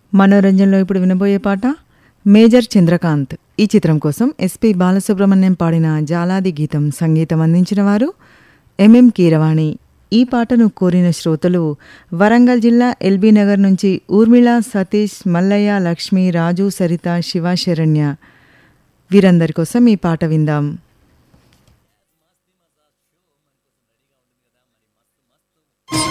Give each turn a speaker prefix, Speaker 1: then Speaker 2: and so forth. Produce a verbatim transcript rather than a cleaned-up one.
Speaker 1: మనోరంజన్లో ఇప్పుడు వినబోయే పాట మేజర్ చంద్రకాంత్. ఈ చిత్రం కోసం ఎస్పి బాలసుబ్రహ్మణ్యం పాడిన జాలాది గీతం సంగీతం అందించిన వారు ఎంఎం కీరవాణి. ఈ పాటను కోరిన శ్రోతలు వరంగల్ జిల్లా ఎల్బీ నగర్ నుంచి ఊర్మిళ, సతీష్, మల్లయ్య, లక్ష్మి, రాజు, సరిత, శివ, శరణ్య. వీరందరి కోసం ఈ పాట విందాం.